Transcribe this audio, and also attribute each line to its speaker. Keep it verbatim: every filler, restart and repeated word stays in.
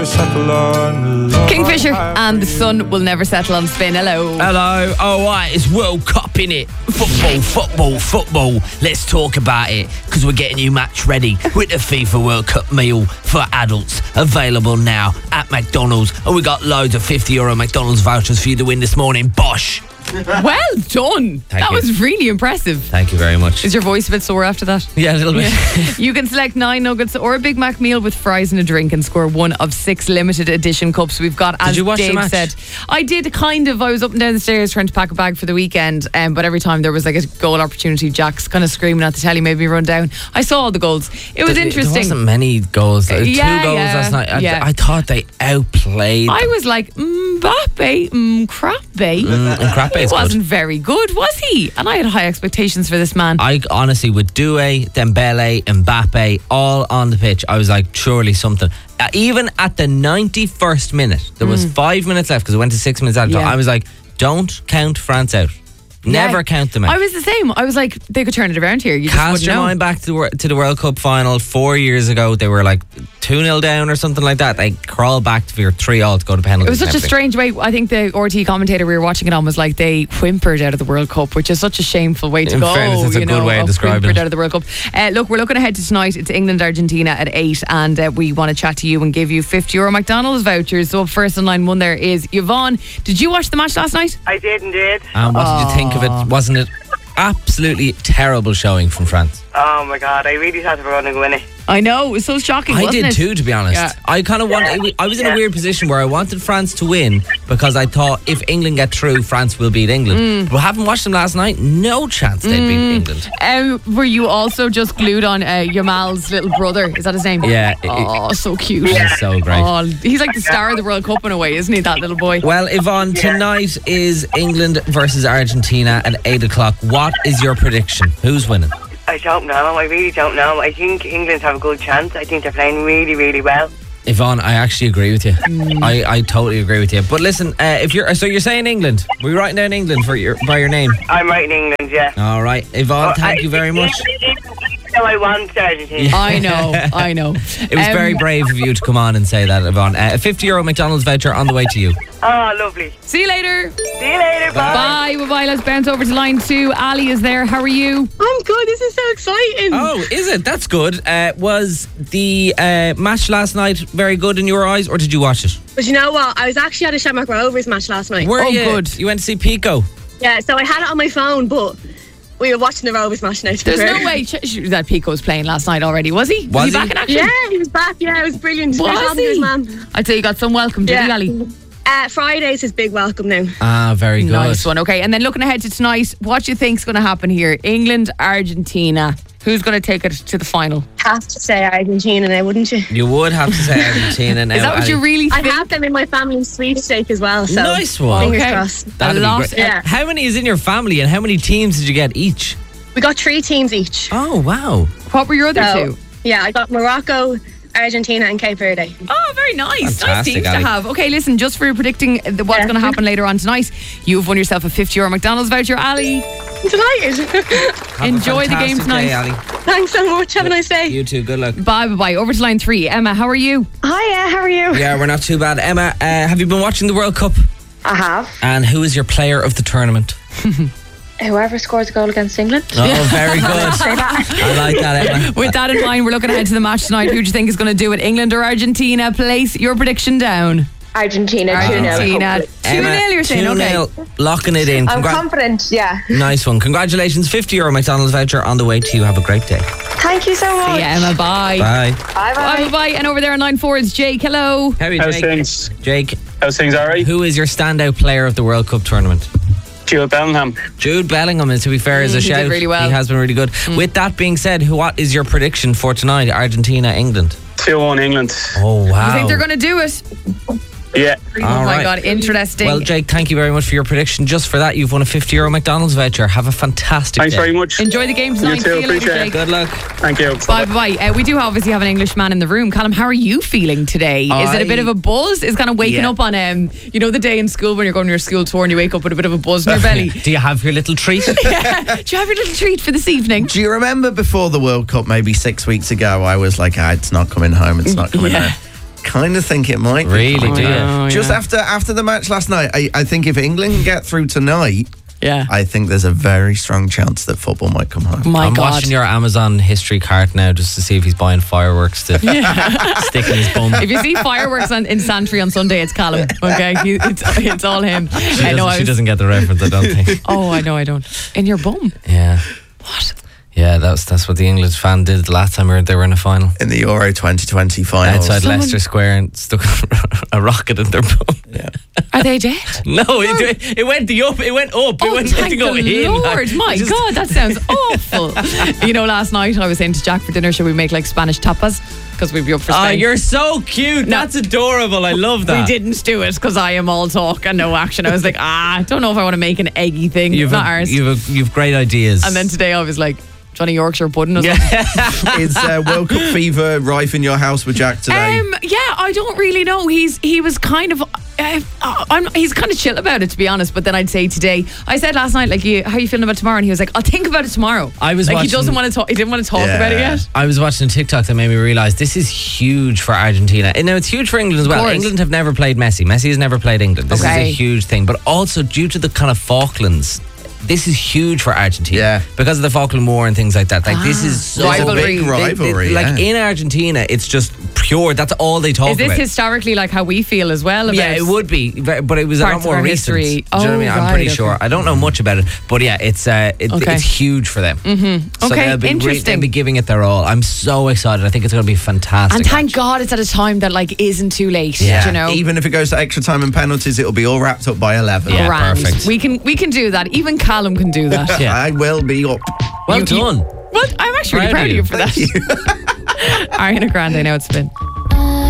Speaker 1: Kingfisher and the sun will never settle on spin. Hello.
Speaker 2: Hello. All right, it's World Cup, innit? Football, football, football. Let's talk about it, because we're getting you match ready with the FIFA World Cup meal for adults, available now at McDonald's. And we got loads of fifty euro McDonald's vouchers for you to win this morning. Bosh.
Speaker 1: Well done.
Speaker 2: Thank
Speaker 1: that
Speaker 2: you.
Speaker 1: was really impressive.
Speaker 2: Thank you very much.
Speaker 1: Is your voice a bit sore after that?
Speaker 2: Yeah, a little bit.
Speaker 1: Yeah. You can select nine nuggets or a Big Mac meal with fries and a drink and score one of six limited edition cups we've got. As
Speaker 2: Did you watch
Speaker 1: Dave
Speaker 2: the match?
Speaker 1: said, I did kind of. I was up and down the stairs trying to pack a bag for the weekend, um, but every time there was like a goal opportunity, Jack's kind of screaming at the telly, made me run down. I saw all the goals. It was
Speaker 2: There-
Speaker 1: interesting.
Speaker 2: There wasn't many goals. There were
Speaker 1: Yeah,
Speaker 2: two goals
Speaker 1: yeah,
Speaker 2: last night. I,
Speaker 1: yeah.
Speaker 2: I thought they outplayed.
Speaker 1: I was like, Mbappe, Mbappe.
Speaker 2: Mm, and Mbappe
Speaker 1: He
Speaker 2: is good.
Speaker 1: wasn't very good, was he? And I had high expectations for this man.
Speaker 2: I honestly, with Doué, Dembele, Mbappe, all on the pitch, I was like, surely something. Uh, even at the ninety-first minute, there was five minutes left because it went to six minutes after.
Speaker 1: Mm. Yeah.
Speaker 2: I was like, don't count France out. Never
Speaker 1: Yeah.
Speaker 2: count them out.
Speaker 1: I was the same. I was like, they could turn it around here. You just
Speaker 2: Cast
Speaker 1: wouldn't
Speaker 2: your
Speaker 1: know.
Speaker 2: mind back to the, wor- to the World Cup final four years ago. They were like two nil down or something like that. They crawled back to three all to go to penalties.
Speaker 1: It was such
Speaker 2: and
Speaker 1: a
Speaker 2: everything.
Speaker 1: strange way. I think the R T commentator we were watching it on was like they whimpered out of the World Cup, which is such a shameful way to
Speaker 2: In
Speaker 1: go.
Speaker 2: fairness, it's a
Speaker 1: you
Speaker 2: good
Speaker 1: know,
Speaker 2: way of describing
Speaker 1: whimpered
Speaker 2: it.
Speaker 1: out of the World Cup. Uh, look, we're looking ahead to tonight. It's England Argentina at eight, and uh, we want to chat to you and give you fifty euro McDonald's vouchers. So up first in line one there is Yvonne. Did you watch the match last night?
Speaker 3: I did indeed.
Speaker 2: And what did you think of it? Wasn't it absolutely terrible showing from France?
Speaker 3: Oh my god, I really thought they were going to win it.
Speaker 1: I know, it was so shocking.
Speaker 2: I
Speaker 1: wasn't
Speaker 2: did
Speaker 1: it?
Speaker 2: too, to be honest.
Speaker 1: Yeah.
Speaker 2: I kind of wanted. I was in a
Speaker 3: Yeah.
Speaker 2: weird position where I wanted France to win because I thought if England get through, France will beat England.
Speaker 1: Mm.
Speaker 2: But having watched them last night, no chance they'd beat England.
Speaker 1: Um, were you also just glued on uh, Yamal's little brother? Is that his name?
Speaker 2: Yeah, it-
Speaker 1: Oh, so cute.
Speaker 2: He's so great.
Speaker 1: Oh, he's like the star of the World Cup in a way, isn't he? That little boy.
Speaker 2: Well, Yvonne, tonight is England versus Argentina at eight o'clock. What is your prediction? Who's winning?
Speaker 3: I don't know, I really don't know. I think England have a good chance. I think they're playing really, really well.
Speaker 2: Yvonne, I actually agree with you. I, I totally agree with you. But listen, uh, if you're so you're saying England. Were you writing down England for your by your name?
Speaker 3: I'm right in England, yeah.
Speaker 2: All right, Yvonne,
Speaker 3: Oh,
Speaker 2: thank
Speaker 3: I-
Speaker 2: you very much.
Speaker 3: No, I want Argentina.
Speaker 1: I know, I know.
Speaker 2: It was
Speaker 1: Um,
Speaker 2: very brave of you to come on and say that, Yvonne. Uh, a fifty euro McDonald's voucher on the way to you.
Speaker 3: Oh, lovely.
Speaker 1: See you later.
Speaker 3: See you later, bye.
Speaker 1: Bye, bye, bye. Let's bounce over to line two. Ali is there. How are you?
Speaker 4: I'm good. This is so exciting.
Speaker 2: Oh, is it? That's good. Uh, was the uh, match last night very good in your eyes, or did you watch it?
Speaker 4: But you know what? I was actually at a Shamrock Rovers match last night.
Speaker 2: Were
Speaker 1: Oh,
Speaker 2: you?
Speaker 1: good.
Speaker 2: You went to see Pico.
Speaker 4: Yeah, so I had it on my phone, but we were watching the Rovers match now. to be
Speaker 1: There's
Speaker 4: fair.
Speaker 1: no way ch- ch- that Pico was playing last night already, was he?
Speaker 2: Was
Speaker 1: he
Speaker 2: he?
Speaker 1: back in action?
Speaker 4: Yeah, he was back. Yeah, it was brilliant.
Speaker 1: Was
Speaker 4: Good job to his
Speaker 1: he?
Speaker 4: man.
Speaker 1: I'd say you got some welcome, did
Speaker 4: Yeah.
Speaker 1: he, Ali?
Speaker 4: Uh, Friday's his big welcome now.
Speaker 2: Ah, very good.
Speaker 1: Nice one. Okay, and then looking ahead to tonight, what do you think's going to happen here? England, Argentina. Who's going to take it to the final?
Speaker 4: Have to say Argentina now, wouldn't you?
Speaker 2: You would have to say Argentina now.
Speaker 1: Is that what
Speaker 2: Ali.
Speaker 1: you really
Speaker 4: I
Speaker 1: think?
Speaker 4: have them in my family sweepstake as well. So
Speaker 2: Nice one.
Speaker 4: Fingers
Speaker 1: Okay.
Speaker 4: crossed.
Speaker 2: That'd
Speaker 1: A
Speaker 2: be
Speaker 1: lot.
Speaker 2: great.
Speaker 4: Yeah.
Speaker 2: How many is in your family, and how many teams did you get each?
Speaker 4: We got three teams each.
Speaker 2: Oh wow!
Speaker 1: What were your other
Speaker 4: So,
Speaker 1: two?
Speaker 4: yeah, I got Morocco, Argentina, and Cape Verde.
Speaker 1: Oh, very nice. Nice
Speaker 2: Fantastic,
Speaker 1: teams to
Speaker 2: Ali.
Speaker 1: have. Okay, listen, just for predicting the, what's
Speaker 4: Yeah.
Speaker 1: going to happen later on tonight, you've won yourself a fifty euro McDonald's voucher. Ali,
Speaker 4: I'm delighted.
Speaker 2: Have a
Speaker 1: Enjoy the
Speaker 2: fantastic
Speaker 1: game tonight.
Speaker 2: day, Ali.
Speaker 4: Thanks so much. Have a nice day.
Speaker 2: You too. Good luck.
Speaker 1: bye, bye, bye. Over to line three. Emma, how are you?
Speaker 5: Hiya, how are you?
Speaker 2: Yeah, we're not too bad. Emma, uh, have you been watching the World Cup?
Speaker 5: I have.
Speaker 2: And who is your player of the tournament?
Speaker 5: Whoever scores a goal against England.
Speaker 2: Oh, very good. I like that, Emma.
Speaker 1: With that in mind, we're looking ahead to the match tonight. Who do you think is going to do it? England or Argentina? Place your prediction down.
Speaker 5: Argentina, two nil.
Speaker 1: Argentina. two nil, you're saying?
Speaker 2: two
Speaker 1: Okay.
Speaker 2: nil, locking it in.
Speaker 5: I'm
Speaker 2: Congra-
Speaker 5: confident, yeah.
Speaker 2: nice one. Congratulations. fifty euro McDonald's voucher on the way to you. Have a great day.
Speaker 5: Thank you so much.
Speaker 1: See ya, Emma. Bye.
Speaker 2: Bye.
Speaker 5: Bye
Speaker 1: Bye,
Speaker 5: bye.
Speaker 1: bye, bye. And over there on line four is Jake. Hello.
Speaker 2: How are you,
Speaker 6: How's
Speaker 2: Jake?
Speaker 6: things?
Speaker 2: Jake,
Speaker 6: How's things, alright?
Speaker 2: who is your standout player of the World Cup tournament?
Speaker 6: Jude Bellingham.
Speaker 2: Jude Bellingham, to be fair, is a
Speaker 1: Mm, he did
Speaker 2: shout.
Speaker 1: really well.
Speaker 2: He has been really good. With that being said, who, what is your prediction for tonight? Argentina, England.
Speaker 6: two one England.
Speaker 2: Oh, wow.
Speaker 1: You think they're going to do it?
Speaker 6: Yeah.
Speaker 1: Oh
Speaker 2: All
Speaker 1: my
Speaker 2: right.
Speaker 1: God, interesting.
Speaker 2: Well, Jake, thank you very much for your prediction. Just for that, you've won a fifty euro McDonald's voucher. Have a fantastic
Speaker 6: Thanks
Speaker 2: day.
Speaker 6: very much.
Speaker 1: Enjoy the game tonight.
Speaker 6: You too,
Speaker 1: See you later,
Speaker 6: appreciate it.
Speaker 1: Jake.
Speaker 2: Good luck.
Speaker 6: Thank you.
Speaker 1: Bye, bye, bye. Uh, we do obviously have an English man in the room. Callum, how are you feeling today? Is it a
Speaker 2: I-
Speaker 1: bit of a buzz? Is kind of waking
Speaker 2: Yeah.
Speaker 1: up on, um, you know, the day in school when you're going to your school tour and you wake up with a bit of a buzz in your belly?
Speaker 2: Do you have your little treat?
Speaker 1: Yeah. Do you have your little treat for this evening?
Speaker 7: Do you remember before the World Cup, maybe six weeks ago, I was like, ah, it's not coming home, it's not coming
Speaker 1: Yeah.
Speaker 7: home. kind of think it might be.
Speaker 2: Really,
Speaker 7: coming
Speaker 2: do you?
Speaker 7: down.
Speaker 1: Oh,
Speaker 7: Just
Speaker 1: yeah.
Speaker 7: after after the match last night, I, I think if England can get through tonight,
Speaker 1: Yeah.
Speaker 7: I think there's a very strong chance that football might come home.
Speaker 1: My
Speaker 2: I'm
Speaker 1: God.
Speaker 2: watching your Amazon history cart now just to see if he's buying fireworks to stick in his bum.
Speaker 1: If you see fireworks on, in Santry on Sunday, it's Callum. Okay, he, it's it's all him.
Speaker 2: She,
Speaker 1: I
Speaker 2: doesn't,
Speaker 1: know. I
Speaker 2: she
Speaker 1: was,
Speaker 2: doesn't get the reference, I don't think.
Speaker 1: oh, I know. I don't. In your bum.
Speaker 2: Yeah.
Speaker 1: What?
Speaker 2: Yeah, that's that's what the England fan did the last time we were, they were in a final.
Speaker 7: In the Euro twenty twenty finals.
Speaker 2: Outside
Speaker 1: Someone-
Speaker 2: Leicester Square and stuck a rocket in their bum.
Speaker 7: Yeah.
Speaker 1: Are they dead?
Speaker 2: No, it, it went the up. It went up. It
Speaker 1: Oh,
Speaker 2: went
Speaker 1: thank
Speaker 2: to
Speaker 1: the
Speaker 2: go in.
Speaker 1: Lord.
Speaker 2: like,
Speaker 1: My
Speaker 2: just-
Speaker 1: God, that sounds awful. You know, last night I was saying to Jack for dinner, should we make like Spanish tapas? Because we'd be up for
Speaker 2: Oh,
Speaker 1: Spain.
Speaker 2: you're so cute.
Speaker 1: No.
Speaker 2: That's adorable. I love that.
Speaker 1: We didn't do it because I am all talk and no action. I was like, ah, I don't know if I want to make an eggy thing.
Speaker 2: You've
Speaker 1: Not
Speaker 2: a,
Speaker 1: ours.
Speaker 2: you've a, you've great ideas.
Speaker 1: And then today I was like, Johnny Yorkshire pudding or
Speaker 2: yeah.
Speaker 1: something.
Speaker 7: Is uh, World Cup fever rife in your house with Jack today?
Speaker 1: Um, yeah, I don't really know. He's he was kind of, uh, I'm, he's kind of chill about it, to be honest. But then I'd say today, I said last night, like, you, how are you feeling about tomorrow? And he was like, I'll think about it tomorrow.
Speaker 2: I was
Speaker 1: like,
Speaker 2: watching-
Speaker 1: he doesn't want to talk. He didn't want to talk
Speaker 7: Yeah.
Speaker 1: about it yet.
Speaker 2: I was watching a TikTok that made me realise this is huge for Argentina. And now it's huge for England as well.
Speaker 1: course.
Speaker 2: England have never played Messi. Messi has never played England. This
Speaker 1: Okay.
Speaker 2: is a huge thing. But also due to the kind of Falklands, this is huge for Argentina.
Speaker 7: Yeah.
Speaker 2: Because of the Falkland War and things like that. Like this is so
Speaker 7: It's a
Speaker 1: Rivalry.
Speaker 7: big
Speaker 1: They-
Speaker 7: rivalry.
Speaker 2: Like
Speaker 7: yeah.
Speaker 2: in Argentina, it's just pure. That's all they talk
Speaker 1: Is this
Speaker 2: about.
Speaker 1: historically like how we feel as well? About
Speaker 2: Yeah, it would be, but but it was a lot
Speaker 1: parts of
Speaker 2: more
Speaker 1: our
Speaker 2: recent.
Speaker 1: history.
Speaker 2: Do you know what I
Speaker 1: Oh,
Speaker 2: mean? I'm
Speaker 1: right,
Speaker 2: pretty
Speaker 1: okay.
Speaker 2: sure. I don't know much about it, but yeah, it's uh, it,
Speaker 1: Okay.
Speaker 2: it's huge for them. Mm-hmm. So
Speaker 1: Okay,
Speaker 2: they'll be re-
Speaker 1: interesting.
Speaker 2: they'll be giving it their all. I'm so excited. I think it's going to be fantastic.
Speaker 1: And thank God it's at a time that like isn't too late.
Speaker 2: Yeah.
Speaker 1: You know.
Speaker 7: Even if it goes to extra time and penalties, it'll be all wrapped up by eleven.
Speaker 2: Yeah.
Speaker 1: Grand.
Speaker 2: perfect.
Speaker 1: We can we can do that. Even Callum can do that.
Speaker 2: Yeah.
Speaker 7: I will be up.
Speaker 2: Well
Speaker 1: You- you-
Speaker 2: done.
Speaker 1: Well, I'm actually really
Speaker 2: Proud
Speaker 1: proud
Speaker 2: of
Speaker 1: of you
Speaker 2: you.
Speaker 1: for that. Ariana Grande, now it's been.